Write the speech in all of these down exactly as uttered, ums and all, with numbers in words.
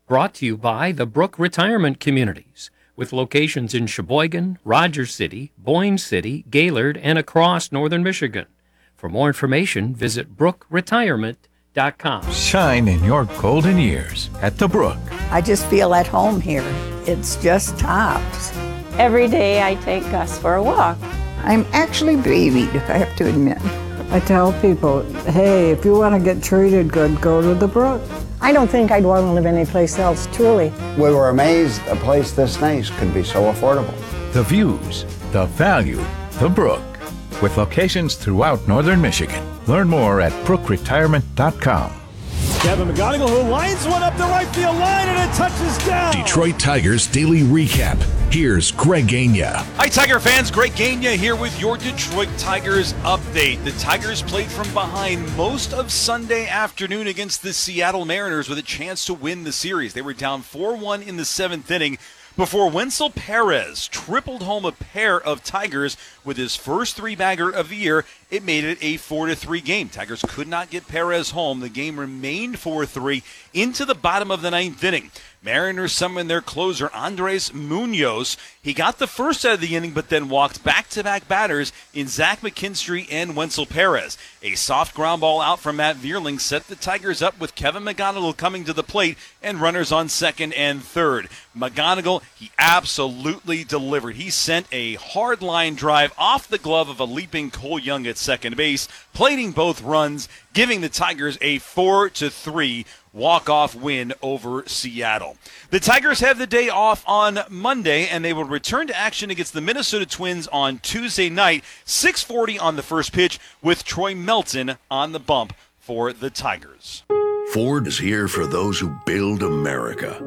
Brought to you by the Brook Retirement Communities, with locations in Sheboygan, Rogers City, Boyne City, Gaylord, and across northern Michigan. For more information, visit brook retirement dot com. Shine in your golden years at the Brook. I just feel at home here. It's just tops. Every day I take Gus for a walk. I'm actually babied, I have to admit. I tell people, hey, if you want to get treated good, go to the Brook. I don't think I'd want to live anyplace else, truly. We were amazed a place this nice could be so affordable. The views, the value, the Brook. With locations throughout northern Michigan. Learn more at brook retirement dot com. Kevin McGonigal, who lines one up the right field line, and it touches down. Detroit Tigers Daily Recap. Here's Greg Gagne. Hi, Tiger fans. Greg Gagne here with your Detroit Tigers update. The Tigers played from behind most of Sunday afternoon against the Seattle Mariners with a chance to win the series. They were down four one in the seventh inning before Wenceel Perez tripled home a pair of Tigers with his first three-bagger of the year. It made it a four to three game. Tigers could not get Perez home. The game remained four three into the bottom of the ninth inning. Mariners summoned their closer, Andres Munoz. He got the first out of the inning, but then walked back-to-back batters in Zach McKinstry and Wenceel Perez. A soft ground ball out from Matt Vierling set the Tigers up with Kevin McGonigal coming to the plate and runners on second and third. McGonigal, he absolutely delivered. He sent a hard line drive off the glove of a leaping Cole Young at second base, plating both runs, giving the Tigers a four to three walk-off win over Seattle. The Tigers have the day off on Monday, and they will return to action against the Minnesota Twins on Tuesday night, six forty on the first pitch, with Troy Melton on the bump for the Tigers. Ford is here for those who build America.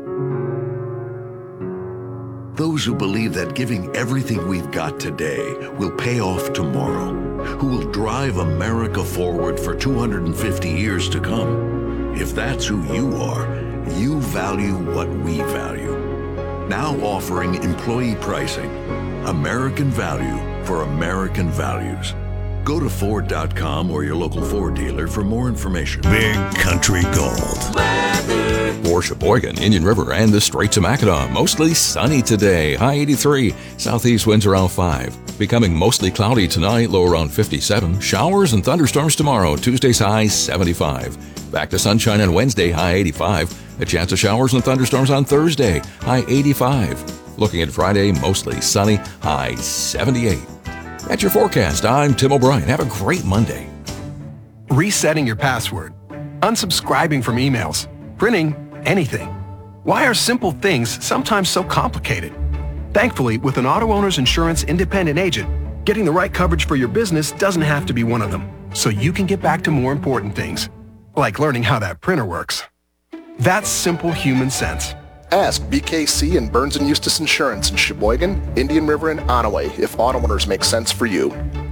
Those who believe that giving everything we've got today will pay off tomorrow, who will drive America forward for two hundred fifty years to come. If that's who you are, you value what we value. Now offering employee pricing. American value for American values. Go to Ford dot com or your local Ford dealer for more information. Big Country Gold. For Sheboygan, Indian River, and the Straits of Mackinac, mostly sunny today. High eighty-three. Southeast winds around five. Becoming mostly cloudy tonight, low around fifty-seven. Showers and thunderstorms tomorrow. Tuesday's high seventy-five. Back to sunshine on Wednesday, high eighty-five. A chance of showers and thunderstorms on Thursday, high eighty-five. Looking at Friday, mostly sunny, high seventy-eight. That's your forecast. I'm Tim O'Brien. Have a great Monday. Resetting your password, unsubscribing from emails, printing anything. Why are simple things sometimes so complicated? Thankfully, with an auto owner's insurance independent agent, getting the right coverage for your business doesn't have to be one of them, so you can get back to more important things, like learning how that printer works. That's simple human sense. Ask B K C and Burns and Eustace Insurance in Sheboygan, Indian River, and Onaway if auto owners make sense for you.